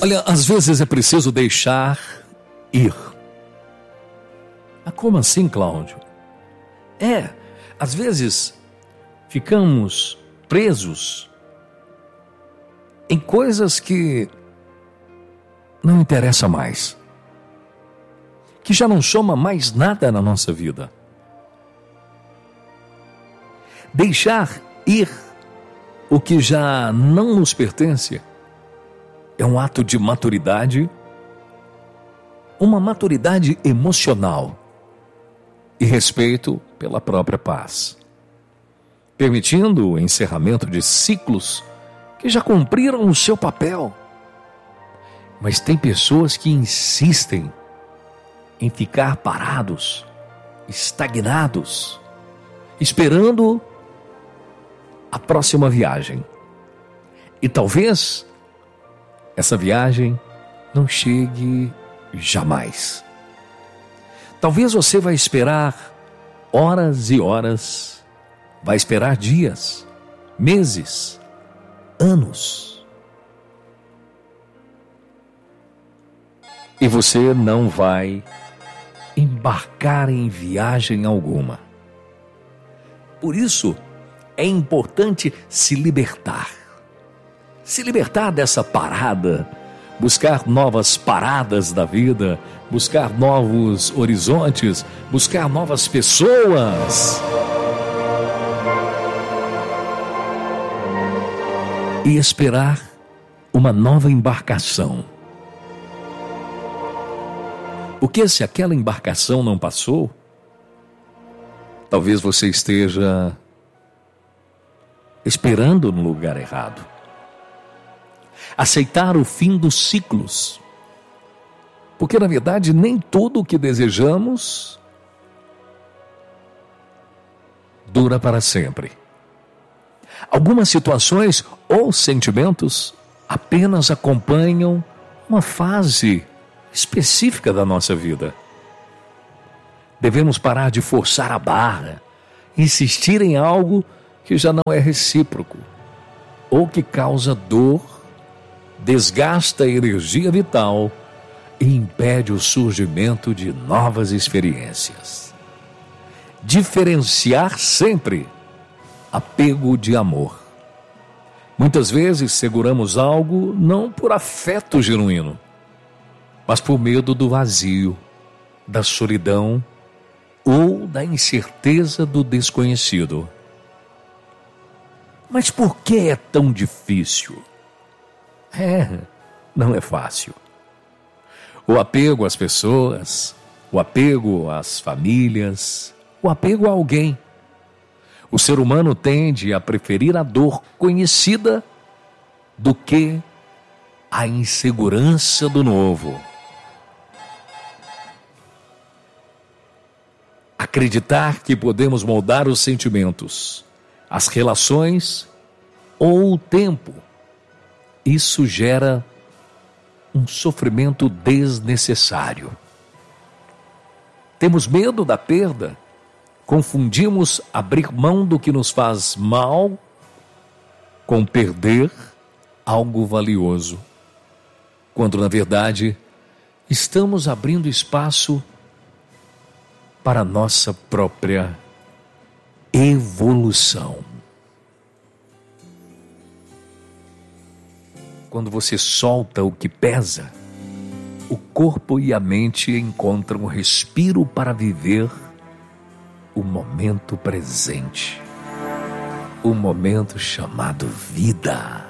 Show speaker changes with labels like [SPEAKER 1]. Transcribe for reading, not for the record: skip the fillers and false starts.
[SPEAKER 1] Olha, às vezes é preciso deixar ir. Mas como assim, Cláudio? Às vezes ficamos presos em coisas que não interessam mais, que já não soma mais nada na nossa vida. Deixar ir o que já não nos pertence é um ato de maturidade, uma maturidade emocional e respeito pela própria paz, permitindo o encerramento de ciclos que já cumpriram o seu papel. Mas tem pessoas que insistem em ficar parados, estagnados, esperando a próxima viagem. E talvez essa viagem não chegue jamais. Talvez você vai esperar horas e horas, vai esperar dias, meses, anos. E você não vai embarcar em viagem alguma. Por isso, é importante se libertar. Se libertar dessa parada, buscar novas paradas da vida, buscar novos horizontes, buscar novas pessoas. E esperar uma nova embarcação. Porque se aquela embarcação não passou, talvez você esteja esperando no lugar errado. Aceitar o fim dos ciclos. Porque, na verdade, nem tudo o que desejamos dura para sempre. Algumas situações ou sentimentos apenas acompanham uma fase específica da nossa vida. Devemos parar de forçar a barra, insistir em algo que já não é recíproco, ou que causa dor, desgasta a energia vital e impede o surgimento de novas experiências. Diferenciar sempre apego de amor. Muitas vezes seguramos algo não por afeto genuíno, mas por medo do vazio, da solidão ou da incerteza do desconhecido. Mas por que é tão difícil? Não é fácil. O apego às pessoas, o apego às famílias, o apego a alguém. O ser humano tende a preferir a dor conhecida do que a insegurança do novo. Acreditar que podemos moldar os sentimentos, as relações ou o tempo, isso gera um sofrimento desnecessário. Temos medo da perda, confundimos abrir mão do que nos faz mal com perder algo valioso, quando na verdade estamos abrindo espaço para a nossa própria evolução. Quando você solta o que pesa, o corpo e a mente encontram respiro para viver o momento presente, o momento chamado vida.